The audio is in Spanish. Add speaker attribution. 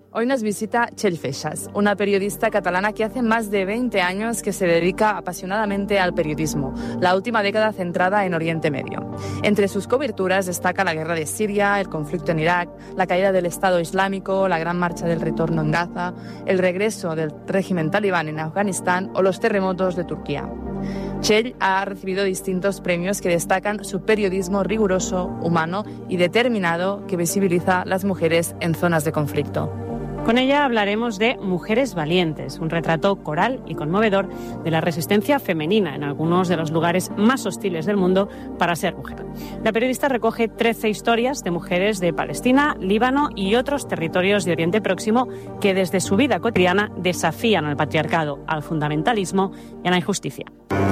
Speaker 1: Hoy nos visita Txell Feixas, una periodista catalana que hace más de 20 años que se dedica apasionadamente al periodismo, la última década centrada en Oriente Medio. Entre sus coberturas destaca la guerra de Siria, el conflicto en Irak, la caída del Estado Islámico, la gran marcha del retorno en Gaza, el regreso del régimen talibán en Afganistán o los terremotos de Turquía. Txell ha recibido distintos premios que destacan su periodismo riguroso, humano y determinado que visibiliza las mujeres en zonas de conflicto.
Speaker 2: Con ella hablaremos de Mujeres Valientes, un retrato coral y conmovedor de la resistencia femenina en algunos de los lugares más hostiles del mundo para ser mujer. La periodista recoge 13 historias de mujeres de Palestina, Líbano y otros territorios de Oriente Próximo que desde su vida cotidiana desafían al patriarcado, al fundamentalismo y a la injusticia.